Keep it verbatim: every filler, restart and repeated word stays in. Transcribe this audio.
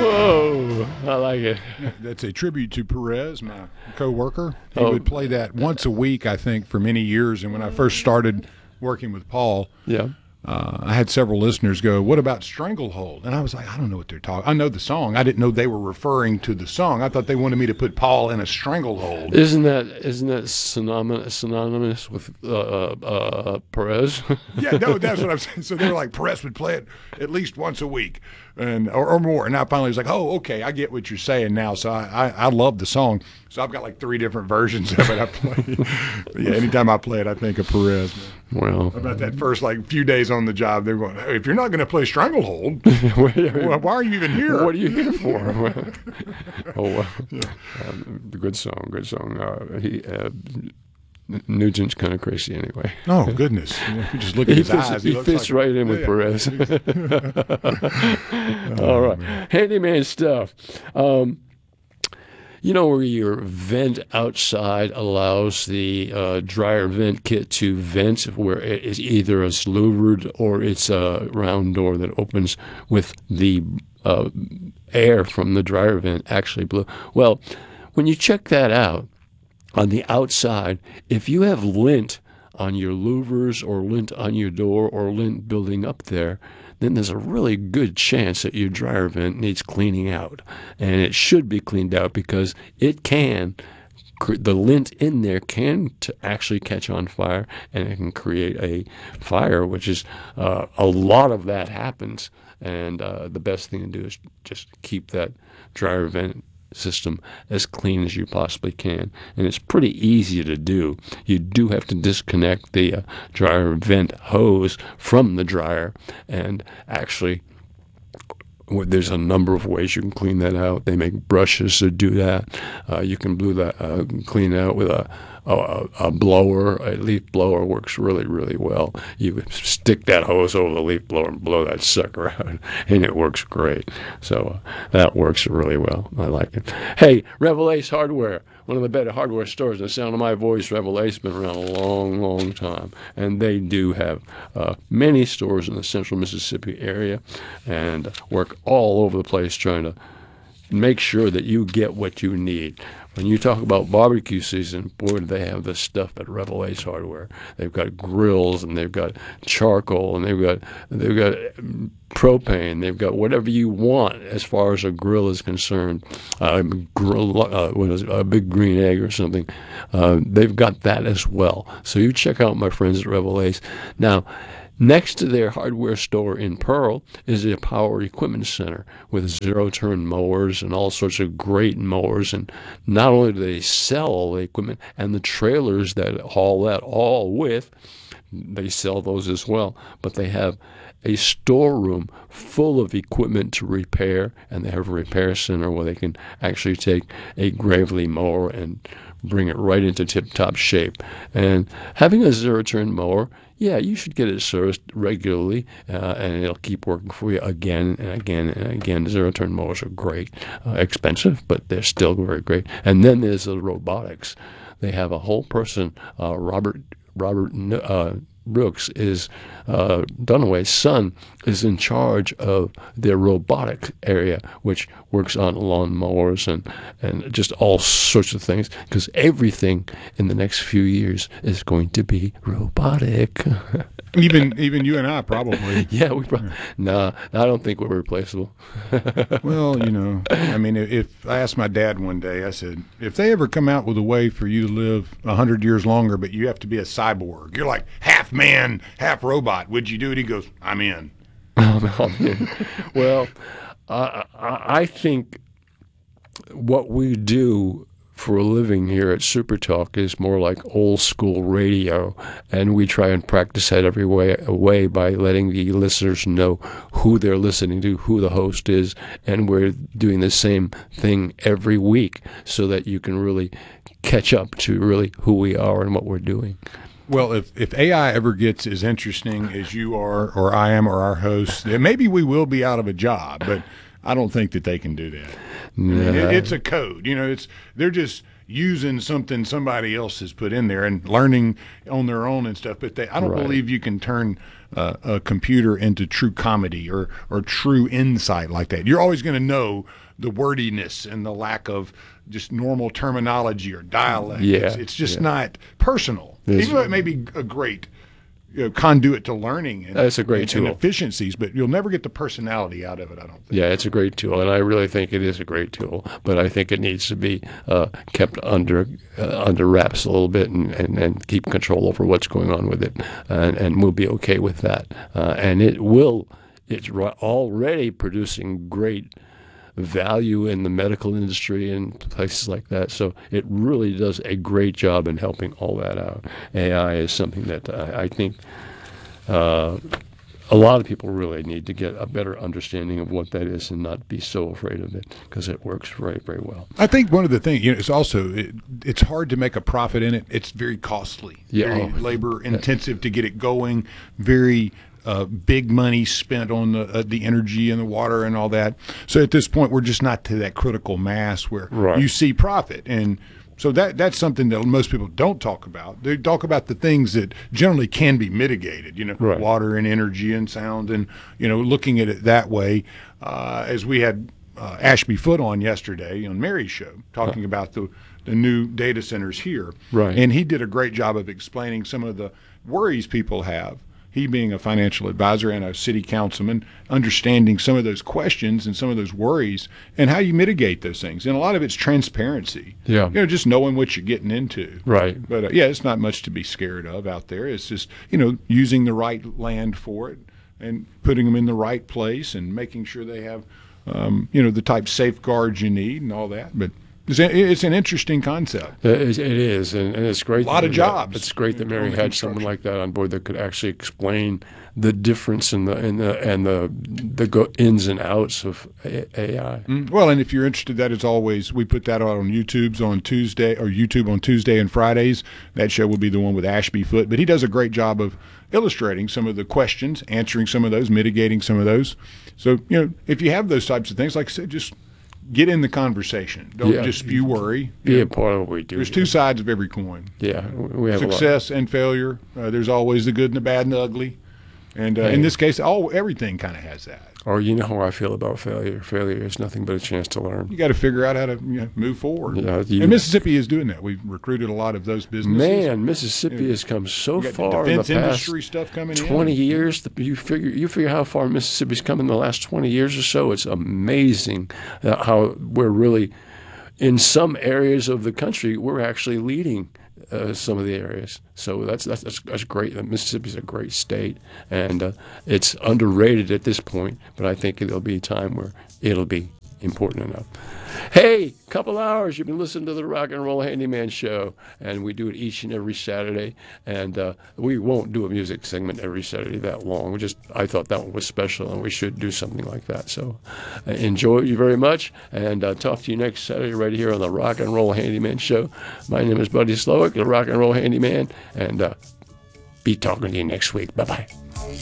Whoa, I like it. That's a tribute to Perez, my co-worker. He Oh. would play that once a week, I think, for many years. And when I first started working with Paul, Yeah. uh, I had several listeners go, "What about Stranglehold?" And I was like, I don't know what they're talking. I know the song. I didn't know they were referring to the song. I thought they wanted me to put Paul in a stranglehold. Isn't that isn't that synonymous synonymous with uh, uh, uh, Perez? Yeah, no, that's what I'm saying. So they were like, Perez would play it at least once a week, and or, or more. And I finally was like, oh, okay, I get what you're saying now. So I, I, I love the song. So I've got like three different versions of it I play. But yeah, anytime I play it, I think of Perez. Well, About that first like few days on the job, they're going, hey, if you're not going to play Stranglehold, well, why are you even here? what are you here for? oh, well, um, good song, good song. Uh, he uh, Nugent's kind of crazy anyway. Oh goodness! You know, if you just look at He his fits, eyes, he looks fits like, right in with yeah. Perez. All right, handyman stuff. Um, You know where your vent outside allows the uh, dryer vent kit to vent, where it is either it's louvered or it's a round door that opens with the uh, air from the dryer vent actually blow. Well, when you check that out on the outside, if you have lint on your louvers or lint on your door or lint building up there, then there's a really good chance that your dryer vent needs cleaning out. And it should be cleaned out because it can, the lint in there can to actually catch on fire, and it can create a fire, which is uh, a lot of that happens. And uh, the best thing to do is just keep that dryer vent system as clean as you possibly can, and it's pretty easy to do. You do have to disconnect the uh, dryer vent hose from the dryer, and actually well, there's a number of ways you can clean that out. They make brushes to do that. Uh, you can blew that, uh, clean it out with a, a a blower. A leaf blower works really, really well. You stick that hose over the leaf blower and blow that sucker out, and it works great. So uh, that works really well. I like it. Hey, Revel Ace Hardware, one of the better hardware stores. The sound of my voice, Revel Ace, been around a long, long time, and they do have uh, many stores in the central Mississippi area, and work all over the place trying to make sure that you get what you need. When you talk about barbecue season, boy, do they have the stuff at Revel Ace Hardware. They've got grills, and they've got charcoal, and they've got they've got propane. They've got whatever you want as far as a grill is concerned. Uh, grill, uh, what is it, a big green egg or something. Uh, they've got that as well. So you check out my friends at Revel Ace. Now, next to their hardware store in Pearl is a power equipment center with zero-turn mowers and all sorts of great mowers. And not only do they sell all the equipment and the trailers that haul that all with, they sell those as well. But they have a storeroom full of equipment to repair, and they have a repair center where they can actually take a Gravely mower and bring it right into tip-top shape. And having a zero-turn mower, yeah, you should get it serviced regularly, uh, and it'll keep working for you again and again and again. Zero-turn mowers are great, uh, expensive, but they're still very great. And then there's the robotics. They have a whole person, uh, Robert Robert uh, Brooks is uh, Dunaway's son is in charge of their robotic area, which works on lawn mowers and, and just all sorts of things, because everything in the next few years is going to be robotic. Even even you and I probably. Yeah, we probably. No, I don't think we're replaceable. Well, you know, I mean, if I asked my dad one day, I said, if they ever come out with a way for you to live a hundred years longer, but you have to be a cyborg, you're like half man, half robot, would you do it? He goes, I'm in. Well, uh, I think what we do for a living here at Super Talk is more like old school radio, and we try and practice that every way, way by letting the listeners know who they're listening to, who the host is, and we're doing the same thing every week so that you can really catch up to really who we are and what we're doing. Well, if, if A I ever gets as interesting as you are or I am or our hosts, then maybe we will be out of a job, but I don't think that they can do that. Nah. I mean, it, it's a code. You know, it's they're just using something somebody else has put in there and learning on their own and stuff. But they, I don't Right. believe you can turn uh, a computer into true comedy or or true insight like that. You're always going to know the wordiness and the lack of just normal terminology or dialect. Yeah, it's, it's just yeah. not personal, It's- even though it may be a great you know, conduit to learning and, That's a great and, tool. and efficiencies, but you'll never get the personality out of it, I don't think. Yeah, it's a great tool, and I really think it is a great tool. But I think it needs to be uh, kept under uh, under wraps a little bit, and, and, and keep control over what's going on with it, and, and we'll be okay with that. Uh, and it will. It's ri- already producing great value in the medical industry and places like that. So it really does a great job in helping all that out. A I is something that I, I think. Uh, A lot of people really need to get a better understanding of what that is and not be so afraid of it, because it works very, very well. I think one of the things, you know, it's also it, it's hard to make a profit in it. It's very costly, Yeah. very Oh, labor intensive to get it going. Very uh, big money spent on the uh, the energy and the water and all that. So at this point, we're just not to that critical mass where Right. you see profit. And so that that's something that most people don't talk about. They talk about the things that generally can be mitigated, you know, Right. water and energy and sound, and you know, looking at it that way. Uh, as we had uh, Ashby Foote on yesterday on Mary's show, talking about the the new data centers here, Right. and he did a great job of explaining some of the worries people have. He being a financial advisor and a city councilman, understanding some of those questions and some of those worries and how you mitigate those things. And a lot of it's transparency. Yeah. You know, just knowing what you're getting into. Right. But uh, yeah, it's not much to be scared of out there. It's just, you know, using the right land for it and putting them in the right place and making sure they have, um, you know, the type safeguards you need and all that. But it's, a, it's an interesting concept. It is, it is, and, and it's great. A lot that- of jobs It's great that in- Mary on the had someone construction. like that on board that could actually explain the difference in the in the and the the go, ins and outs of A- AI. Mm, Well, and if you're interested, that is always, we put that out on YouTube's on Tuesday, or YouTube on Tuesday and Fridays. That show will be the one with Ashby Foote, but he does a great job of illustrating some of the questions, answering some of those, mitigating some of those. So, you know, if you have those types of things, like I said, just get in the conversation. Don't Yeah. just spew worry. Be You a know, part of what we do. there's two sides of every coin. Yeah, we have Success and failure. Uh, there's always the good and the bad and the ugly. And uh, Hey. in this case, all everything kind of has that. a lot. Or you know how I feel about failure. Failure is nothing but a chance to learn. You got to figure out how to you know, move forward. Yeah, you- and Mississippi is doing that. We've recruited a lot of those businesses. Man, Mississippi has come so We got far in the defense past industry stuff coming twenty in. years. The- You figure you figure how far Mississippi's come in the last twenty years or so. It's amazing uh, how we're really in some areas of the country we're actually leading uh, some of the areas. So that's that's that's, that's great. Mississippi's a great state, and uh, it's underrated at this point. But I think there'll be a time where it'll be important enough. Hey, couple hours. You've been listening to the Rock and Roll Handyman Show, and we do it each and every Saturday. And uh, we won't do a music segment every Saturday that long. We just I thought that one was special, and we should do something like that. So, uh, enjoy you very much, and uh, talk to you next Saturday right here on the Rock and Roll Handyman Show. My name is Buddy Slowick, the Rock and Roll Handyman, and uh, be talking to you next week. Bye bye.